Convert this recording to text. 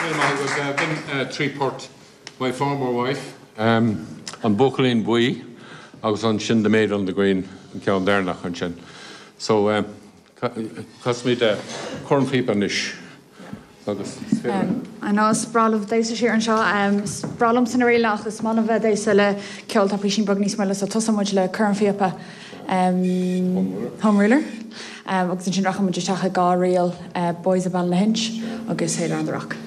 I've been Treeport, my former wife, on Bucklin Bui. I was on Shin the Maid on the Green in Coundernach on Shin. So, cost me the corn feep on this. I know sprálamh dééis sé an seo sprálam san réile agus mána bheith dééis le ceolta prísin bag níos meile sa tosamuid le chun fiapa home ruler agus sin racham muidir teacha gá réal boys a ball na hinch agus héile an rock.